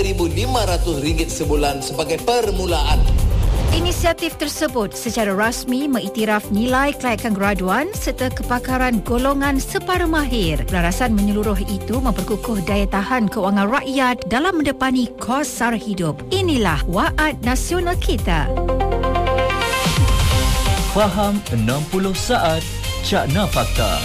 RM3,500 sebulan sebagai permulaan. Inisiatif tersebut secara rasmi mengiktiraf nilai kelayakan graduan serta kepakaran golongan separuh mahir. Pelarasan menyeluruh itu memperkukuh daya tahan kewangan rakyat dalam mendepani kos sara hidup. Inilah Waad Nasional kita. Faham 60 saat Cakna Fakta.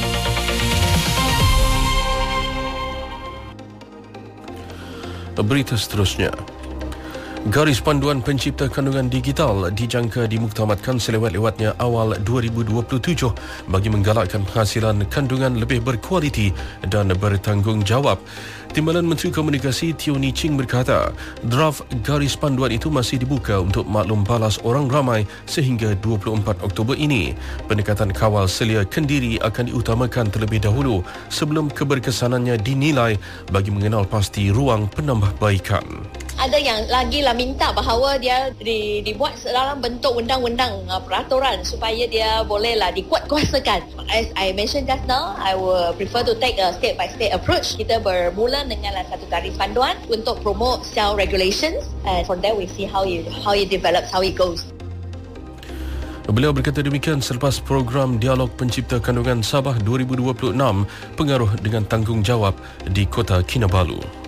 Berita seterusnya. Garis Panduan Pencipta Kandungan Digital dijangka dimuktamadkan selewat-lewatnya awal 2027 bagi menggalakkan penghasilan kandungan lebih berkualiti dan bertanggungjawab. Timbalan Menteri Komunikasi Teo Ni Ching berkata, draft garis panduan itu masih dibuka untuk maklum balas orang ramai sehingga 24 Oktober ini. Pendekatan kawal selia kendiri akan diutamakan terlebih dahulu sebelum keberkesanannya dinilai bagi mengenal pasti ruang penambahbaikan. Ada yang lagi lah minta bahawa dia dibuat dalam bentuk undang-undang, peraturan supaya dia bolehlah dikuatkuasakan. As I mentioned just now, I will prefer to take a state-by-state approach. Kita bermula dengan satu garis panduan untuk promote self-regulations, and from there we see how it develops, how it goes. Beliau berkata demikian selepas program Dialog Pencipta Kandungan Sabah 2026 pengaruh dengan tanggungjawab di Kota Kinabalu.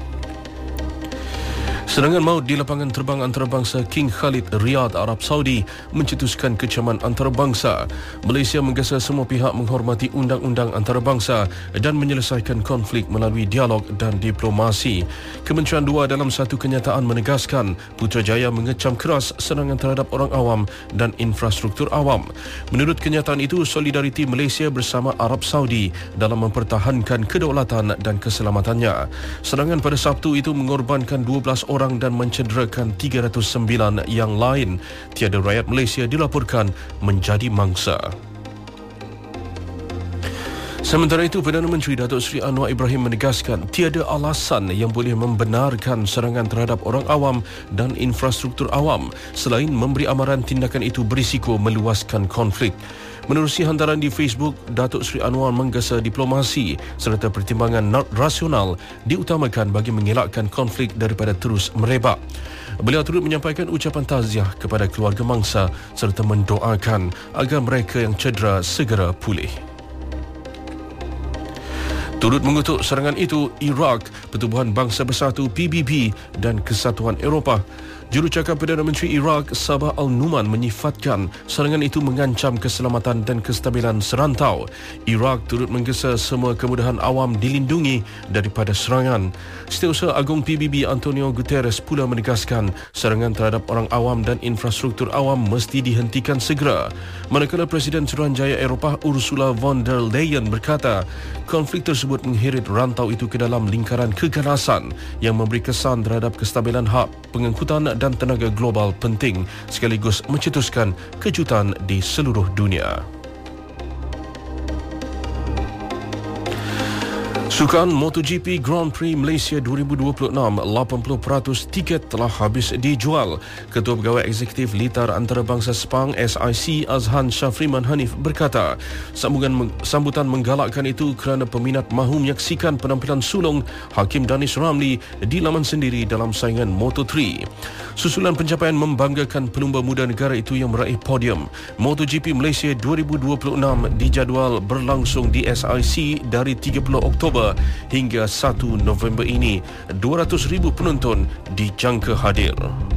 Serangan maut di lapangan terbang antarabangsa King Khalid, Riyadh, Arab Saudi mencetuskan kecaman antarabangsa. Malaysia menggesa semua pihak menghormati undang-undang antarabangsa dan menyelesaikan konflik melalui dialog dan diplomasi. Kementerian Dua dalam satu kenyataan menegaskan Putrajaya mengecam keras serangan terhadap orang awam dan infrastruktur awam. Menurut kenyataan itu, solidariti Malaysia bersama Arab Saudi dalam mempertahankan kedaulatan dan keselamatannya. Serangan pada Sabtu itu mengorbankan 12 orang dan mencederakan 309 yang lain. Tiada rakyat Malaysia dilaporkan menjadi mangsa. Sementara itu, Perdana Menteri Datuk Seri Anwar Ibrahim menegaskan tiada alasan yang boleh membenarkan serangan terhadap orang awam dan infrastruktur awam selain memberi amaran tindakan itu berisiko meluaskan konflik. Menerusi hantaran di Facebook, Datuk Seri Anwar menggesa diplomasi serta pertimbangan rasional diutamakan bagi mengelakkan konflik daripada terus merebak. Beliau turut menyampaikan ucapan takziah kepada keluarga mangsa serta mendoakan agar mereka yang cedera segera pulih. Turut mengutuk serangan itu, Iraq, Pertubuhan Bangsa Bersatu PBB dan Kesatuan Eropah. Jurucakap Perdana Menteri Iraq, Sabah Al-Numan menyifatkan serangan itu mengancam keselamatan dan kestabilan serantau. Iraq turut menggesa semua kemudahan awam dilindungi daripada serangan. Setiausaha Agung PBB Antonio Guterres pula menegaskan serangan terhadap orang awam dan infrastruktur awam mesti dihentikan segera. Manakala Presiden Suruhanjaya Eropah Ursula von der Leyen berkata, konflik tersebut mengheret rantau itu ke dalam lingkaran keganasan yang memberi kesan terhadap kestabilan hak pengangkutan dan tenaga global penting sekaligus mencetuskan kejutan di seluruh dunia. Sukan MotoGP Grand Prix Malaysia 2026, 80% tiket telah habis dijual. Ketua Pegawai Eksekutif Litar Antarabangsa Sepang SIC Azhan Syafriman Hanif berkata, sambutan menggalakkan itu kerana peminat mahu menyaksikan penampilan sulung Hakim Danis Ramli di laman sendiri dalam saingan Moto3. Susulan pencapaian membanggakan pelumba muda negara itu yang meraih podium. MotoGP Malaysia 2026 dijadual berlangsung di SIC dari 30 Oktober hingga 1 November ini. 200,000 penonton dijangka hadir.